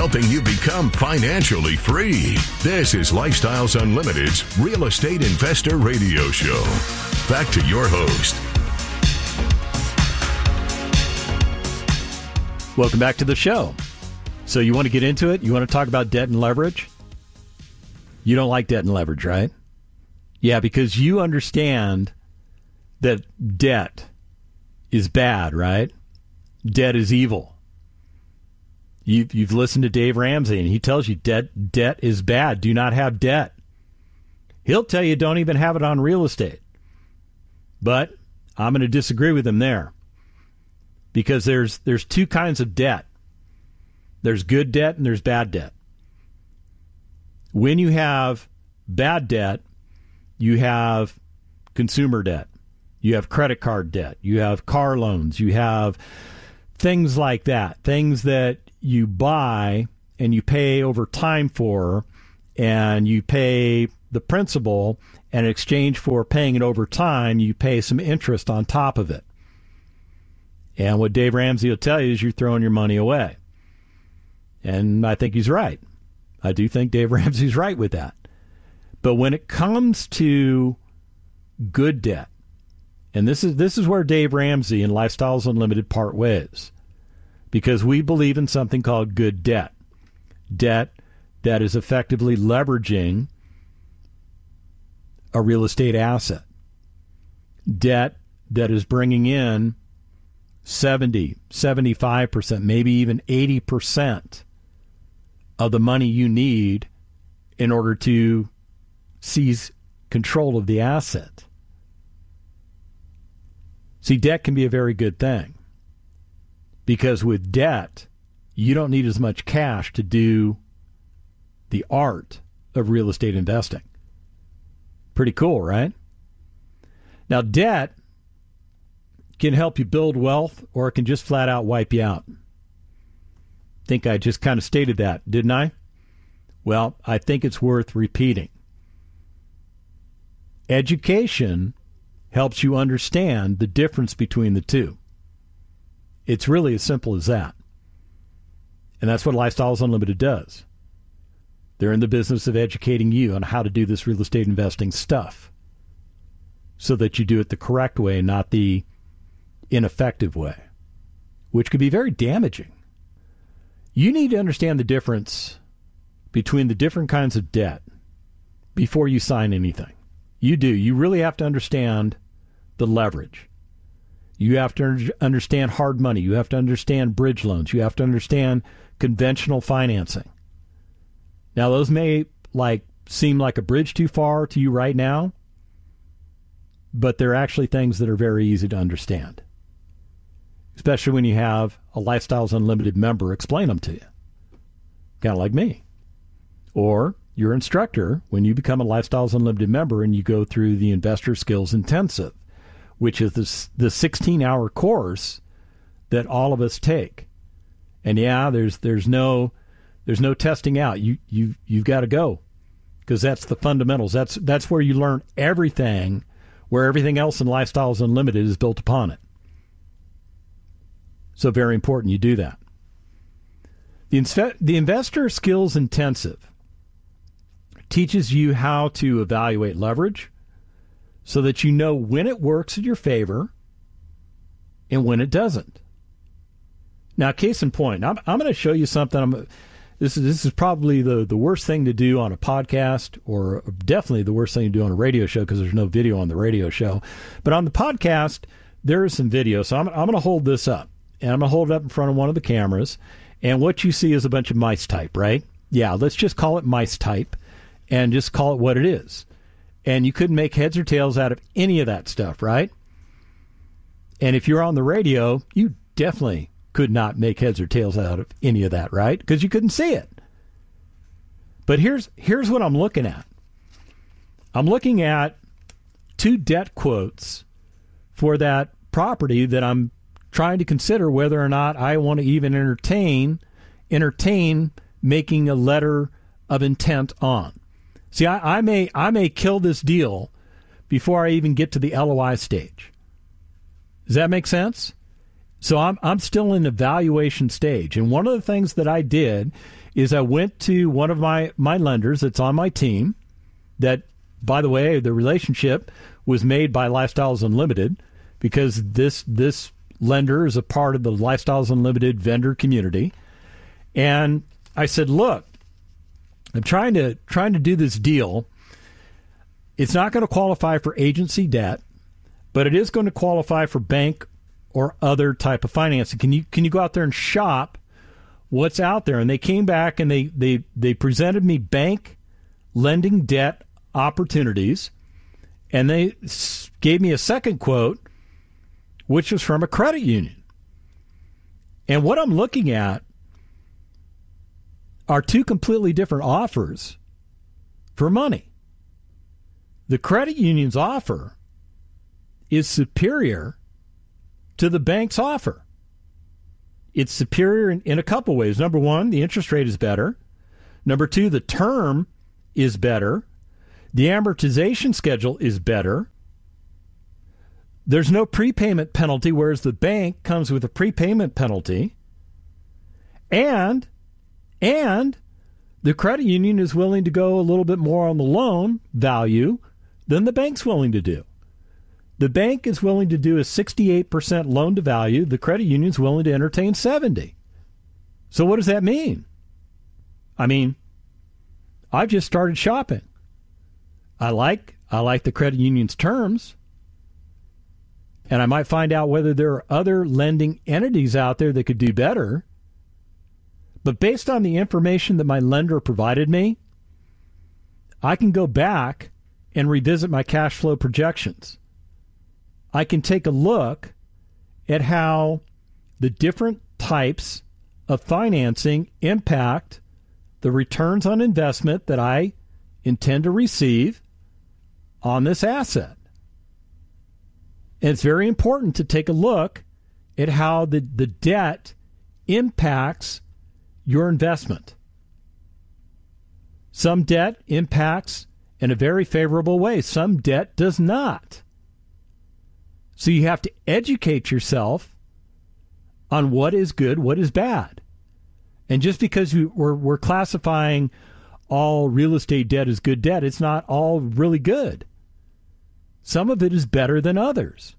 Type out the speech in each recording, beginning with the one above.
helping you become financially free. This is Lifestyles Unlimited's Real Estate Investor Radio Show. Back to your host. Welcome back to the show. So you want to get into it? You want to talk about debt and leverage? You don't like debt and leverage, right? Yeah, because you understand that debt is bad, right? Debt is evil. You've listened to Dave Ramsey, and he tells you debt is bad. Do not have debt. He'll tell you don't even have it on real estate. But I'm going to disagree with him there, because there's two kinds of debt. There's good debt and there's bad debt. When you have bad debt, you have consumer debt. You have credit card debt. You have car loans. You have things like that. Things that you buy and you pay over time for, and you pay the principal, and in exchange for paying it over time, you pay some interest on top of it. And what Dave Ramsey will tell you is you're throwing your money away. And I think he's right. I do think Dave Ramsey's right with that. But when it comes to good debt, and this is where Dave Ramsey and Lifestyles Unlimited part ways, because we believe in something called good debt. Debt that is effectively leveraging a real estate asset. Debt that is bringing in 70, 75%, maybe even 80% of the money you need in order to seize control of the asset. See, debt can be a very good thing, because with debt, you don't need as much cash to do the art of real estate investing. Pretty cool, right? Now, debt can help you build wealth, or it can just flat out wipe you out. I think I just kind of stated that, didn't I? Well, I think it's worth repeating. Education helps you understand the difference between the two. It's really as simple as that. And that's what Lifestyles Unlimited does. They're in the business of educating you on how to do this real estate investing stuff so that you do it the correct way, not the ineffective way, which could be very damaging. You need to understand the difference between the different kinds of debt before you sign anything. You do. You really have to understand the leverage. You have to understand hard money. You have to understand bridge loans. You have to understand conventional financing. Now, those may seem like a bridge too far to you right now, but they're actually things that are very easy to understand, especially when you have a Lifestyles Unlimited member explain them to you, kind of like me. Or your instructor when you become a Lifestyles Unlimited member and you go through the Investor Skills Intensive, which is the 16-hour course that all of us take. And yeah, there's no testing out. You've got to go, because that's the fundamentals. That's where you learn everything, where everything else in Lifestyles Unlimited is built upon it. So very important you do that. The Investor Skills Intensive teaches you how to evaluate leverage so that you know when it works in your favor and when it doesn't. Now, case in point, I'm going to show you something. This is probably the worst thing to do on a podcast, or definitely the worst thing to do on a radio show, because there's no video on the radio show. But on the podcast, there is some video. So I'm going to hold this up, and I'm going to hold it up in front of one of the cameras. And what you see is a bunch of mice type, right? Yeah, let's just call it mice type and just call it what it is. And you couldn't make heads or tails out of any of that stuff, right? And if you're on the radio, you definitely could not make heads or tails out of any of that, right? Because you couldn't see it. But here's what I'm looking at. I'm looking at two debt quotes for that property that I'm trying to consider whether or not I want to even entertain making a letter of intent on. See, I may kill this deal before I even get to the LOI stage. Does that make sense? So I'm still in the evaluation stage. And one of the things that I did is I went to one of my lenders that's on my team that, by the way, the relationship was made by Lifestyles Unlimited because this lender is a part of the Lifestyles Unlimited vendor community. And I said, look, I'm trying to do this deal. It's not going to qualify for agency debt, but it is going to qualify for bank or other type of financing. Can you go out there and shop what's out there? And they came back and they presented me bank lending debt opportunities, and they gave me a second quote, which was from a credit union. And what I'm looking at are two completely different offers for money. The credit union's offer is superior to the bank's offer. It's superior in a couple ways. Number one, the interest rate is better. Number two, the term is better. The amortization schedule is better. There's no prepayment penalty, whereas the bank comes with a prepayment penalty. And the credit union is willing to go a little bit more on the loan value than the bank's willing to do. The bank is willing to do a 68% loan to value. The credit union is willing to entertain 70%. So what does that mean? I mean, I've just started shopping. I like the credit union's terms, and I might find out whether there are other lending entities out there that could do better. But based on the information that my lender provided me, I can go back and revisit my cash flow projections. I can take a look at how the different types of financing impact the returns on investment that I intend to receive on this asset. And it's very important to take a look at how the debt impacts your investment. Some debt impacts in a very favorable way. Some debt does not. So you have to educate yourself on what is good, what is bad. And just because we're classifying all real estate debt as good debt, it's not all really good. Some of it is better than others.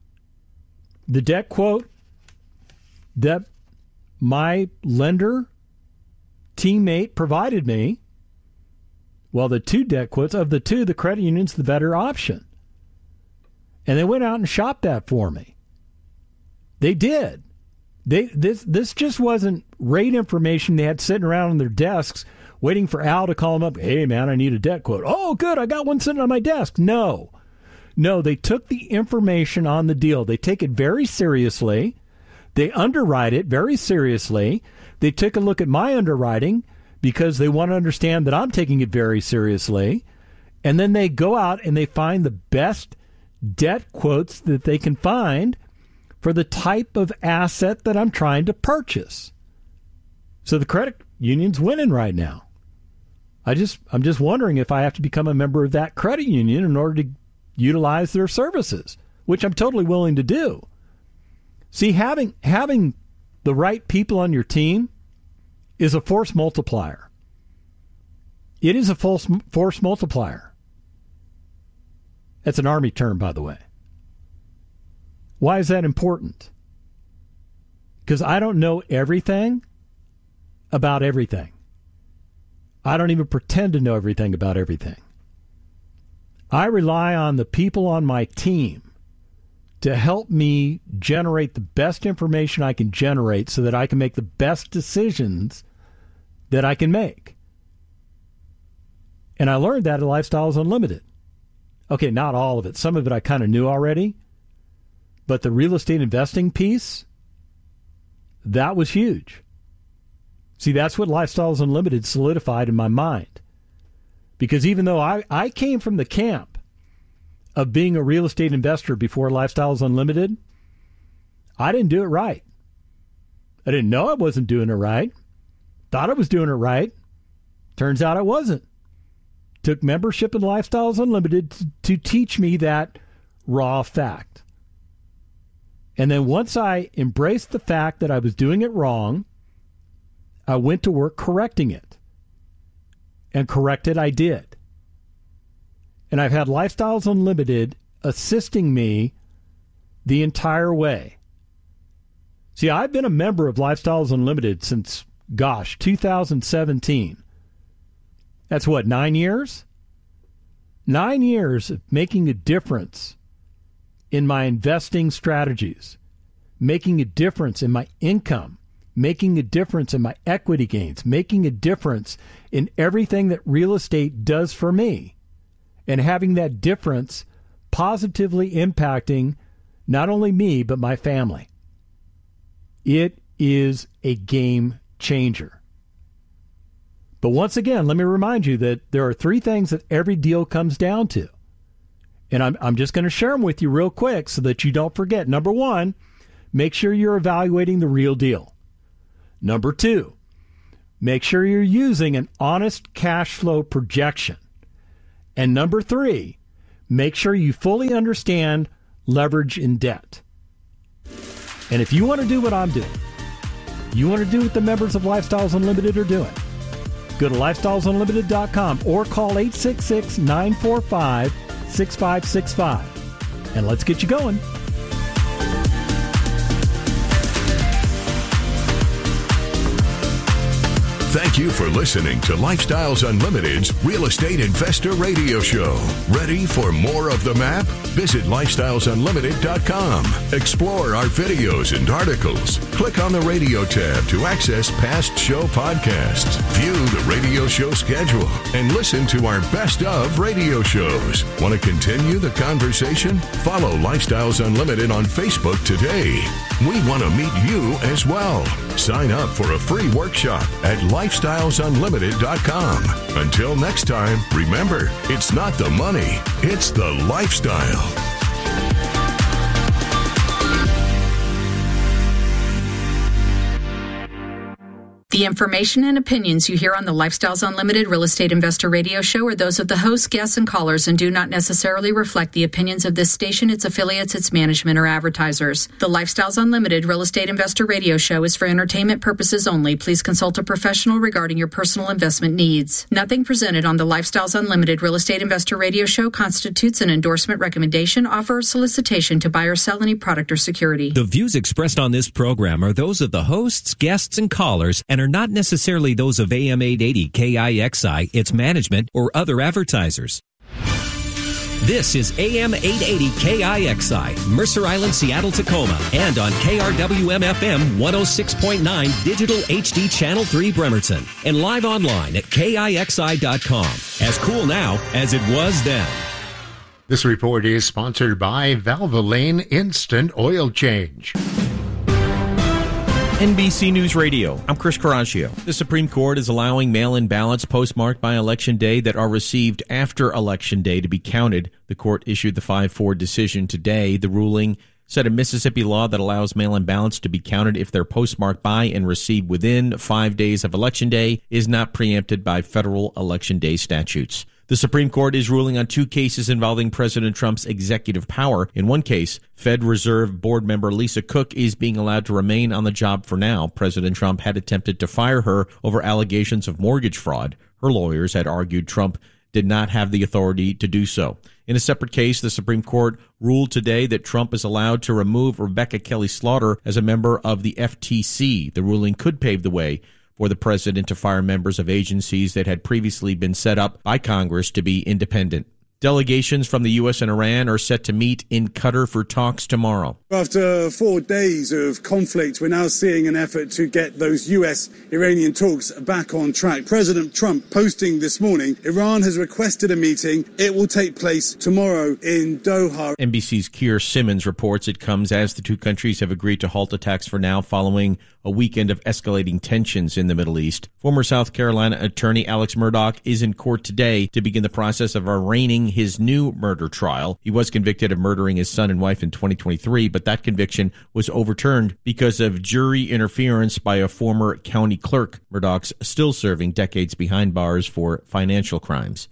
The debt quote that my lender teammate provided me, well, the two debt quotes, of the two, the credit union's the better option. And they went out and shopped that for me. They did. This just wasn't rate information they had sitting around on their desks waiting for Al to call them up. Hey, man, I need a debt quote. Oh, good, I got one sitting on my desk. No, they took the information on the deal. They take it very seriously. They underwrite it very seriously. They took a look at my underwriting because they want to understand that I'm taking it very seriously. And then they go out and they find the best debt quotes that they can find for the type of asset that I'm trying to purchase. So the credit union's winning right now. I'm just wondering if I have to become a member of that credit union in order to utilize their services, which I'm totally willing to do. See, having the right people on your team is a force multiplier. It is a force multiplier. That's an Army term, by the way. Why is that important? Because I don't know everything about everything. I don't even pretend to know everything about everything. I rely on the people on my team to help me generate the best information I can generate so that I can make the best decisions that I can make. And I learned that at Lifestyles Unlimited. Okay, not all of it. Some of it I kind of knew already. But the real estate investing piece, that was huge. See, that's what Lifestyles Unlimited solidified in my mind. Because even though I came from the camp of being a real estate investor before Lifestyles Unlimited, I didn't do it right. I didn't know I wasn't doing it right. Thought I was doing it right. Turns out I wasn't. Took membership in Lifestyles Unlimited to teach me that raw fact. And then once I embraced the fact that I was doing it wrong, I went to work correcting it. And correct it I did. And I've had Lifestyles Unlimited assisting me the entire way. See, I've been a member of Lifestyles Unlimited since, 2017. That's what, 9 years? 9 years of making a difference in my investing strategies, making a difference in my income, making a difference in my equity gains, making a difference in everything that real estate does for me, and having that difference positively impacting not only me, but my family. It is a game changer. But once again, let me remind you that there are 3 things that every deal comes down to. And I'm just going to share them with you real quick so that you don't forget. Number 1, make sure you're evaluating the real deal. Number 2, make sure you're using an honest cash flow projection. And number 3, make sure you fully understand leverage in debt. And if you want to do what I'm doing, you want to do what the members of Lifestyles Unlimited are doing, go to lifestylesunlimited.com or call 866-945-6565. And let's get you going. Thank you for listening to Lifestyles Unlimited's Real Estate Investor Radio Show. Ready for more of the map? Visit lifestylesunlimited.com. Explore our videos and articles. Click on the radio tab to access past show podcasts. View the radio show schedule and listen to our best of radio shows. Want to continue the conversation? Follow Lifestyles Unlimited on Facebook today. We want to meet you as well. Sign up for a free workshop at lifestylesunlimited.com. Until next time, remember, it's not the money, it's the lifestyle. The information and opinions you hear on the Lifestyles Unlimited Real Estate Investor Radio Show are those of the hosts, guests, and callers and do not necessarily reflect the opinions of this station, its affiliates, its management, or advertisers. The Lifestyles Unlimited Real Estate Investor Radio Show is for entertainment purposes only. Please consult a professional regarding your personal investment needs. Nothing presented on the Lifestyles Unlimited Real Estate Investor Radio Show constitutes an endorsement, recommendation, offer, or solicitation to buy or sell any product or security. The views expressed on this program are those of the hosts, guests, and callers and are not necessarily those of AM 880 KIXI, its management, or other advertisers. This is AM 880 KIXI, Mercer Island, Seattle, Tacoma, and on KRWM-FM 106.9 Digital HD Channel 3 Bremerton, and live online at KIXI.com. As cool now as it was then. This report is sponsored by Valvoline Instant Oil Change. NBC News Radio, I'm Chris Caraccio. The Supreme Court is allowing mail-in ballots postmarked by Election Day that are received after Election Day to be counted. The court issued the 5-4 decision today. The ruling said a Mississippi law that allows mail-in ballots to be counted if they're postmarked by and received within 5 days of Election Day is not preempted by federal Election Day statutes. The Supreme Court is ruling on 2 cases involving President Trump's executive power. In one case, Fed Reserve Board member Lisa Cook is being allowed to remain on the job for now. President Trump had attempted to fire her over allegations of mortgage fraud. Her lawyers had argued Trump did not have the authority to do so. In a separate case, the Supreme Court ruled today that Trump is allowed to remove Rebecca Kelly Slaughter as a member of the FTC. The ruling could pave the way for the president to fire members of agencies that had previously been set up by Congress to be independent. Delegations from the U.S. and Iran are set to meet in Qatar for talks tomorrow. After 4 days of conflict, we're now seeing an effort to get those U.S.-Iranian talks back on track. President Trump posting this morning, Iran has requested a meeting. It will take place tomorrow in Doha. NBC's Keir Simmons reports it comes as the 2 countries have agreed to halt attacks for now following a weekend of escalating tensions in the Middle East. Former South Carolina attorney Alex Murdaugh is in court today to begin the process of arraigning his new murder trial. He was convicted of murdering his son and wife in 2023, but that conviction was overturned because of jury interference by a former county clerk. Murdaugh's still serving decades behind bars for financial crimes.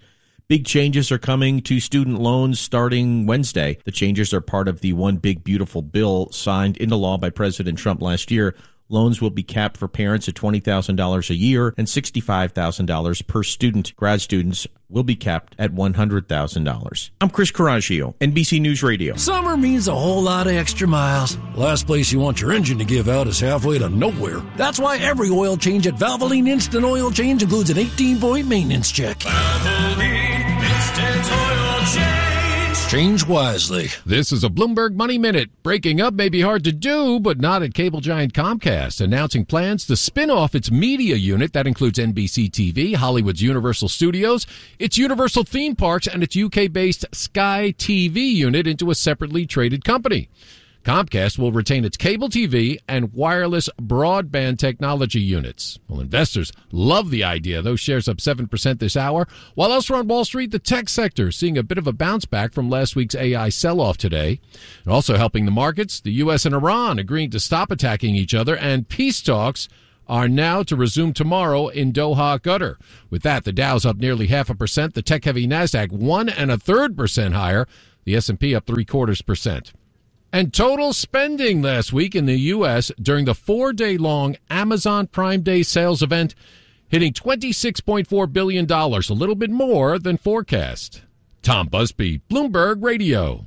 Big changes are coming to student loans starting Wednesday. The changes are part of the One Big Beautiful Bill signed into law by President Trump last year. Loans will be capped for parents at $20,000 a year and $65,000 per student. Grad students will be capped at $100,000. I'm Chris Coraggio, NBC News Radio. Summer means a whole lot of extra miles. Last place you want your engine to give out is halfway to nowhere. That's why every oil change at Valvoline Instant Oil Change includes an 18-point maintenance check. Valvoline Instant Oil Change. Change wisely. This is a Bloomberg Money Minute. Breaking up may be hard to do, but not at cable giant Comcast, announcing plans to spin off its media unit. That includes NBC TV, Hollywood's Universal Studios, its Universal Theme Parks, and its UK-based Sky TV unit into a separately traded company. Comcast will retain its cable TV and wireless broadband technology units. Well, investors love the idea. Those shares up 7% this hour. While elsewhere on Wall Street, the tech sector seeing a bit of a bounce back from last week's AI sell-off today. And also helping the markets, the U.S. and Iran agreeing to stop attacking each other, and peace talks are now to resume tomorrow in Doha, Qatar. With that, the Dow's up nearly 0.5%. The tech-heavy NASDAQ 1 1/3% higher. The S&P up 0.75%. And total spending last week in the U.S. during the 4-day-long Amazon Prime Day sales event hitting $26.4 billion, a little bit more than forecast. Tom Busby, Bloomberg Radio.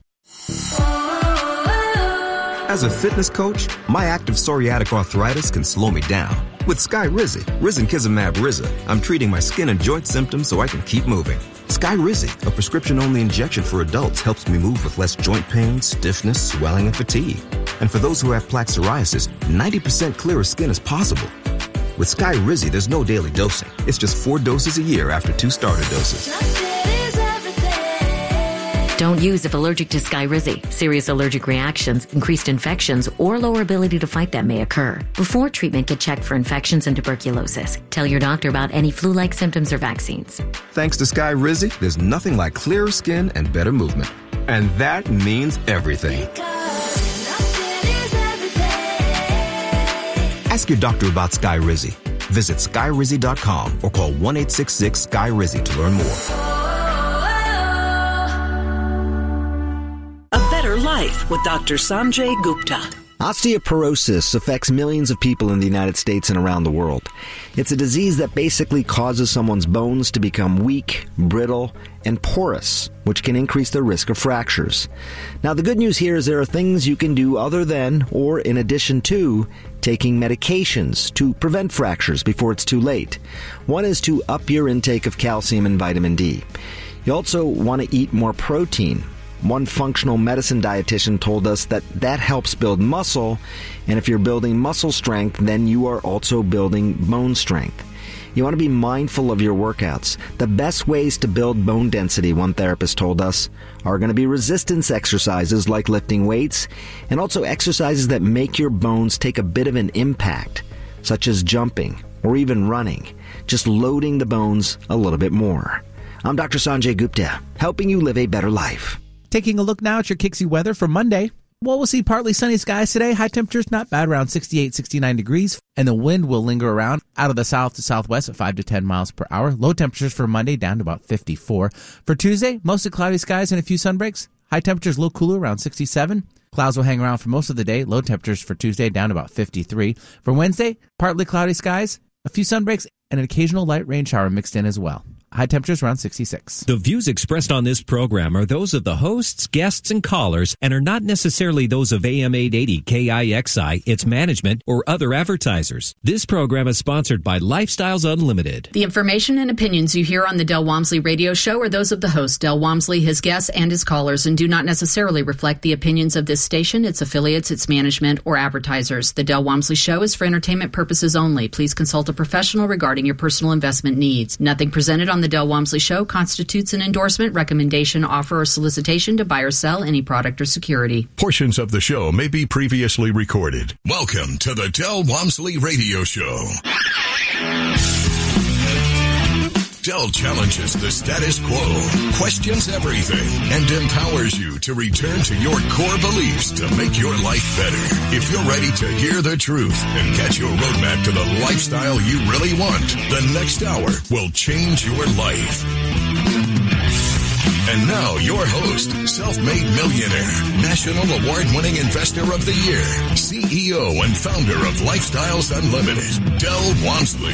As a fitness coach, my active psoriatic arthritis can slow me down. With Skyrizi, risankizumab Riza, I'm treating my skin and joint symptoms so I can keep moving. Skyrizi, a prescription-only injection for adults, helps me move with less joint pain, stiffness, swelling, and fatigue. And for those who have plaque psoriasis, 90% clearer skin is possible. With Skyrizi, there's no daily dosing. It's just 4 doses a year after 2 starter doses. Don't use if allergic to Skyrizi. Serious allergic reactions, increased infections, or lower ability to fight them may occur. Before treatment, get checked for infections and tuberculosis. Tell your doctor about any flu-like symptoms or vaccines. Thanks to Skyrizi, there's nothing like clearer skin and better movement. And that means everything. Ask your doctor about Skyrizi. Visit Skyrizi.com or call 1-866-SKY-RIZI to learn more. Life with Dr. Sanjay Gupta. Osteoporosis affects millions of people in the United States and around the world. It's a disease that basically causes someone's bones to become weak, brittle, and porous, which can increase the risk of fractures. Now, the good news here is there are things you can do other than, or in addition to, taking medications to prevent fractures before it's too late. One is to up your intake of calcium and vitamin D. You also want to eat more protein. One functional medicine dietitian told us that helps build muscle, and if you're building muscle strength, then you are also building bone strength. You want to be mindful of your workouts. The best ways to build bone density, one therapist told us, are going to be resistance exercises like lifting weights, and also exercises that make your bones take a bit of an impact, such as jumping or even running, just loading the bones a little bit more. I'm Dr. Sanjay Gupta, helping you live a better life. Taking a look now at your Kixie weather for Monday. Well, we'll see partly sunny skies today. High temperatures not bad, around 68, 69 degrees. And the wind will linger around out of the south to southwest at 5 to 10 miles per hour. Low temperatures for Monday down to about 54. For Tuesday, mostly cloudy skies and a few sunbreaks. High temperatures a little cooler, around 67. Clouds will hang around for most of the day. Low temperatures for Tuesday down to about 53. For Wednesday, partly cloudy skies, a few sunbreaks, and an occasional light rain shower mixed in as well. High temperatures around 66. The views expressed on this program are those of the hosts, guests, and callers and are not necessarily those of AM 880 KIXI, its management, or other advertisers. This program is sponsored by Lifestyles Unlimited. The information and opinions you hear on the Del Walmsley radio show are those of the host, Del Walmsley, his guests, and his callers, and do not necessarily reflect the opinions of this station, its affiliates, its management, or advertisers. The Del Walmsley show is for entertainment purposes only. Please consult a professional regarding your personal investment needs. Nothing presented on the Del Walmsley show constitutes an endorsement, recommendation, offer, or solicitation to buy or sell any product or security. Portions of the show may be previously recorded. Welcome to the Del Walmsley Radio Show. Del challenges the status quo, questions everything, and empowers you to return to your core beliefs to make your life better. If you're ready to hear the truth and get your roadmap to the lifestyle you really want, the next hour will change your life. And now your host, self-made millionaire, national award-winning investor of the year, CEO and founder of Lifestyles Unlimited, Del Walmsley.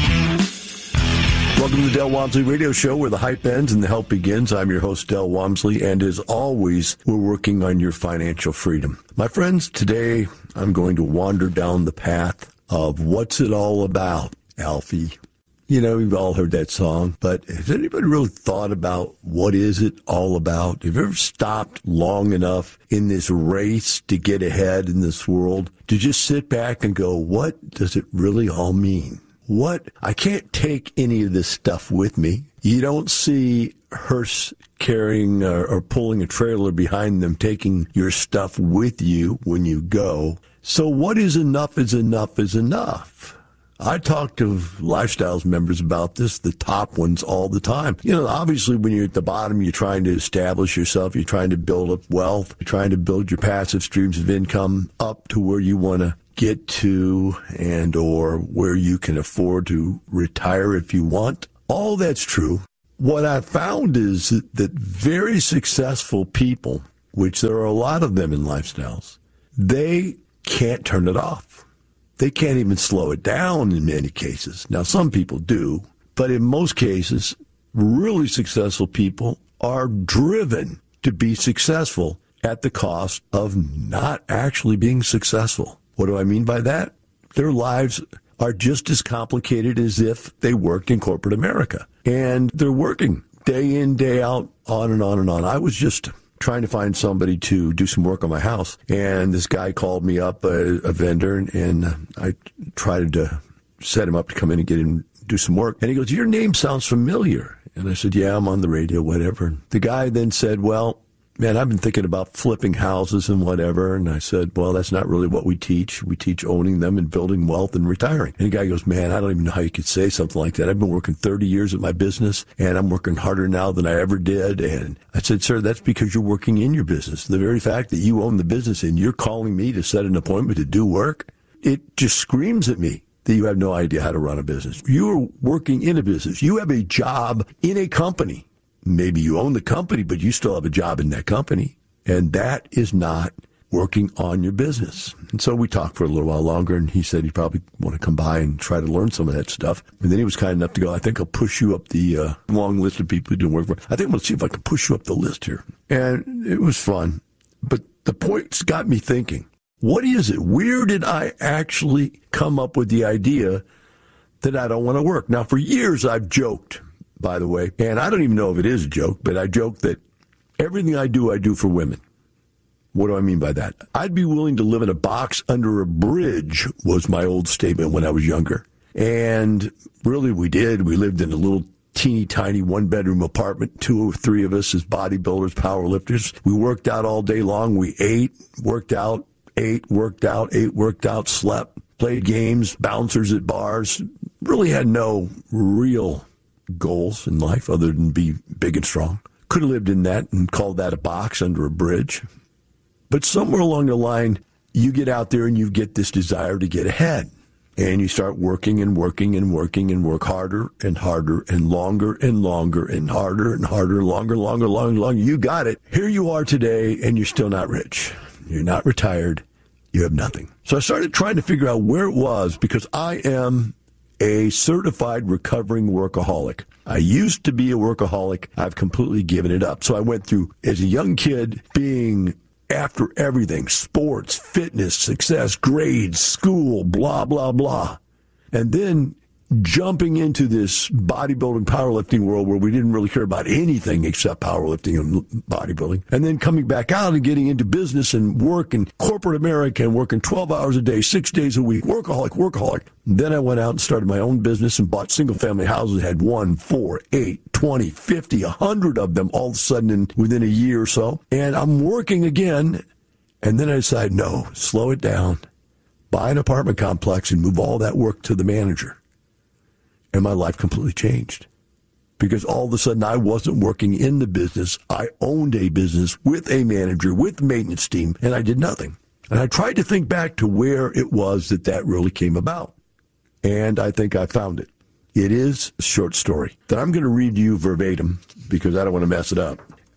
Welcome to the Del Walmsley Radio Show, where the hype ends and the help begins. I'm your host, Del Walmsley, and as always, we're working on your financial freedom. My friends, today I'm going to wander down the path of what's it all about, Alfie. You know, you've all heard that song, but has anybody really thought about what is it all about? Have you ever stopped long enough in this race to get ahead in this world to just sit back and go, what does it really all mean? What? I can't take any of this stuff with me. You don't see hearse carrying or pulling a trailer behind them, taking your stuff with you when you go. So what is enough is enough is enough. I talk to Lifestyles members about this, the top ones, all the time. You know, obviously when you're at the bottom, you're trying to establish yourself. You're trying to build up wealth. You're trying to build your passive streams of income up to where you want to get to and or where you can afford to retire if you want. All that's true. What I've found is that very successful people, which there are a lot of them in Lifestyles, they can't turn it off. They can't even slow it down in many cases. Now, some people do, but in most cases, really successful people are driven to be successful at the cost of not actually being successful. What do I mean by that? Their lives are just as complicated as if they worked in corporate America. And they're working day in, day out, on and on and on. I was just trying to find somebody to do some work on my house. And this guy called me up, a vendor, and I tried to set him up to come in and get him do some work. And he goes, your name sounds familiar. And I said, yeah, I'm on the radio, whatever. The guy then said, well, man, I've been thinking about flipping houses and whatever. And I said, well, that's not really what we teach. We teach owning them and building wealth and retiring. And the guy goes, man, I don't even know how you could say something like that. I've been working 30 years at my business, and I'm working harder now than I ever did. And I said, sir, that's because you're working in your business. The very fact that you own the business and you're calling me to set an appointment to do work, it just screams at me that you have no idea how to run a business. You're working in a business. You have a job in a company. Maybe you own the company, but you still have a job in that company. And that is not working on your business. And so we talked for a little while longer, and he said he'd probably want to come by and try to learn some of that stuff. And then he was kind enough to go, I think I'll push you up the long list of people who do work for. I think I'm going to see if I can push you up the list here. And it was fun. But the point's got me thinking, what is it? Where did I actually come up with the idea that I don't want to work? Now, for years, I've joked, by the way, and I don't even know if it is a joke, but I joke that everything I do for women. What do I mean by that? I'd be willing to live in a box under a bridge was my old statement when I was younger. And really we did. We lived in a little teeny tiny one-bedroom apartment, 2 or 3 of us as bodybuilders, powerlifters. We worked out all day long. We ate, worked out, slept, played games, bouncers at bars. Really had no real goals in life other than be big and strong. Could have lived in that and called that a box under a bridge. But somewhere along the line, you get out there and you get this desire to get ahead. And you start working and working and working and work harder and harder and longer and longer and harder and harder, longer. You got it. Here you are today and you're still not rich. You're not retired. You have nothing. So I started trying to figure out where it was, because I am a certified recovering workaholic. I used to be a workaholic. I've completely given it up. So I went through, as a young kid, being after everything: sports, fitness, success, grades, school, blah, blah, blah. And then jumping into this bodybuilding, powerlifting world where we didn't really care about anything except powerlifting and bodybuilding. And then coming back out and getting into business and work in corporate America and working 12 hours a day, 6 days a week, workaholic. Then I went out and started my own business and bought single-family houses, had 1, 4, 8, 20, 50, 100 of them all of a sudden within a year or so. And I'm working again. And then I decided, no, slow it down, buy an apartment complex and move all that work to the manager. And my life completely changed, because all of a sudden I wasn't working in the business. I owned a business with a manager, with a maintenance team, and I did nothing. And I tried to think back to where it was that really came about. And I think I found it. It is a short story that I'm going to read you verbatim because I don't want to mess it up.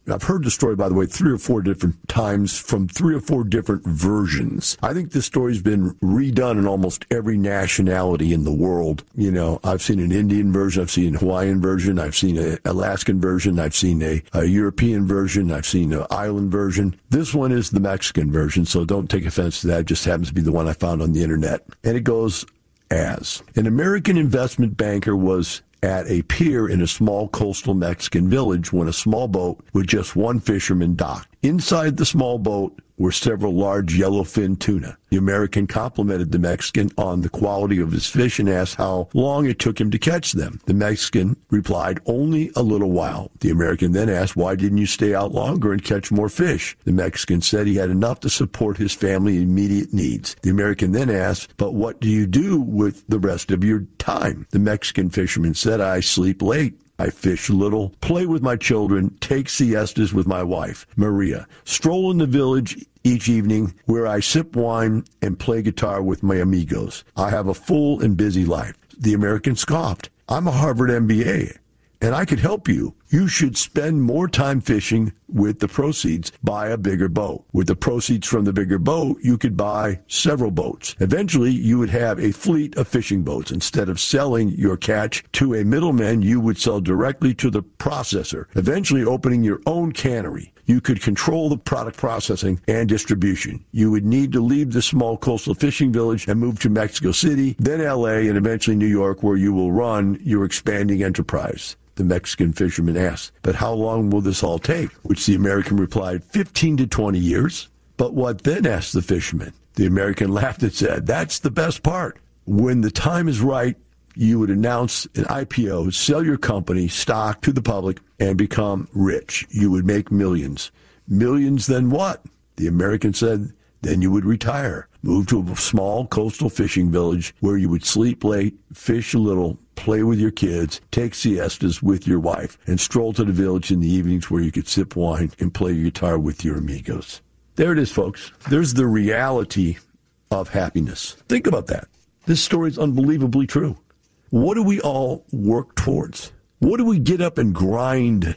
I've heard the story, by the way, 3 or 4 different times from 3 or 4 different versions. I think this story's been redone in almost every nationality in the world. You know, I've seen an Indian version, I've seen a Hawaiian version, I've seen an Alaskan version, I've seen a European version, I've seen an island version. This one is the Mexican version, so don't take offense to that. It just happens to be the one I found on the internet. And it goes as: an American investment banker was at a pier in a small coastal Mexican village when a small boat with just one fisherman docked. Inside the small boat were several large yellowfin tuna. The American complimented the Mexican on the quality of his fish and asked how long it took him to catch them. The Mexican replied, "Only a little while." The American then asked, "Why didn't you stay out longer and catch more fish?" The Mexican said he had enough to support his family's immediate needs. The American then asked, "But what do you do with the rest of your time?" The Mexican fisherman said, "I sleep late. I fish little, play with my children, take siestas with my wife, Maria, stroll in the village each evening where I sip wine and play guitar with my amigos. I have a full and busy life." The American scoffed. "I'm a Harvard MBA, and I could help you. You should spend more time fishing. With the proceeds, buy a bigger boat. With the proceeds from the bigger boat, you could buy several boats. Eventually, you would have a fleet of fishing boats. Instead of selling your catch to a middleman, you would sell directly to the processor, eventually opening your own cannery. You could control the product processing and distribution. You would need to leave the small coastal fishing village and move to Mexico City, then LA, and eventually New York, where you will run your expanding enterprise." The Mexican fisherman asked, "But how long will this all take?" Which the American replied, 15 to 20 years. "But what then?" asked the fisherman. The American laughed and said, "That's the best part. When the time is right, you would announce an IPO, sell your company stock to the public, and become rich. You would make millions." "Millions, then what?" The American said, "Then you would retire, move to a small coastal fishing village where you would sleep late, fish a little, play with your kids, take siestas with your wife, and stroll to the village in the evenings where you could sip wine and play your guitar with your amigos." There it is, folks. There's the reality of happiness. Think about that. This story is unbelievably true. What do we all work towards? What do we get up and grind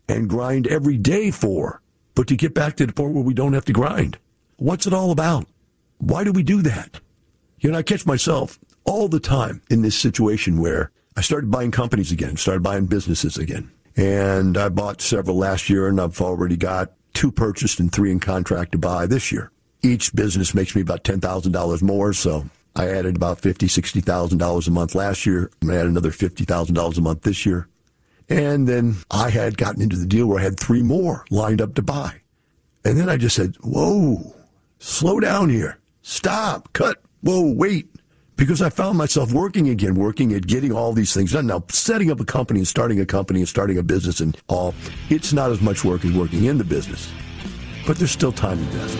every day for? But to get back to the point where we don't have to grind. What's it all about? Why do we do that? You know, I catch myself all the time in this situation where I started buying companies again, started buying businesses again. And I bought several last year, and I've already got 2 purchased and 3 in contract to buy this year. Each business makes me about $10,000 more, so I added about $50,000, $60,000 a month last year. I'm going to add another $50,000 a month this year. And then I had gotten into the deal where I had 3 more lined up to buy. And then I just said, whoa, slow down here. Stop, cut, whoa, wait. Because I found myself working at getting all these things done. Now, setting up a company and starting a business and all, it's not as much work as working in the business. But there's still time invested.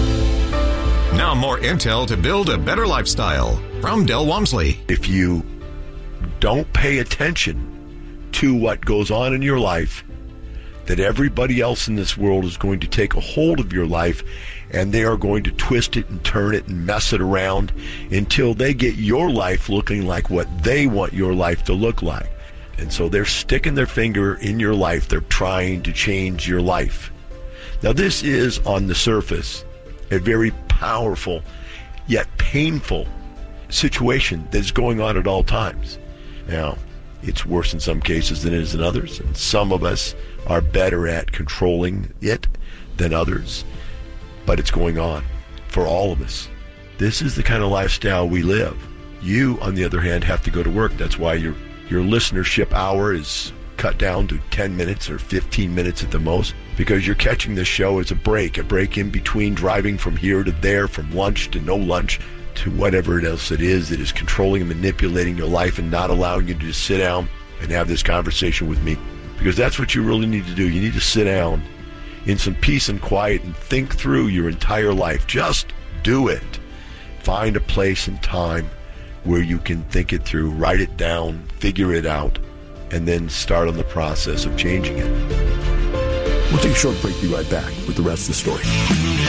Now more intel to build a better lifestyle from Del Walmsley. If you don't pay attention to what goes on in your life, that everybody else in this world is going to take a hold of your life, and they are going to twist it and turn it and mess it around until they get your life looking like what they want your life to look like. And so they're sticking their finger in your life. They're trying to change your life. Now, this is, on the surface, a very powerful yet painful situation that's going on at all times. Now, it's worse in some cases than it is in others, and some of us are better at controlling it than others, but it's going on for all of us. This is the kind of lifestyle we live. You, on the other hand, have to go to work. That's why your listenership hour is cut down to 10 minutes or 15 minutes at the most, because you're catching this show as a break in between driving from here to there, from lunch to no lunch, to whatever else it is that is controlling and manipulating your life and not allowing you to just sit down and have this conversation with me. Because that's what you really need to do. You need to sit down in some peace and quiet and think through your entire life. Just do it. Find a place and time where you can think it through, write it down, figure it out, and then start on the process of changing it. We'll take a short break, be right back with the rest of the story.